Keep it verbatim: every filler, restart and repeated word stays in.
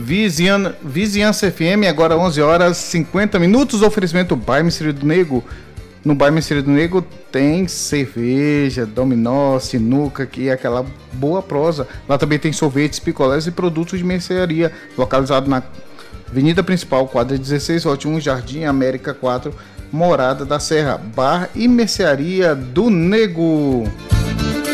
Vizinhan, Vizinhança F M, agora onze horas e cinquenta minutos, oferecimento Bar Mistério do Nego. No Bar Mistério do Nego tem cerveja, dominó, sinuca, que é aquela boa prosa. Lá também tem sorvetes, picolés e produtos de mercearia, localizado na Avenida Principal, quadra dezesseis, lote um, Jardim América quatro, Morada da Serra. Bar e Mercearia do Nego.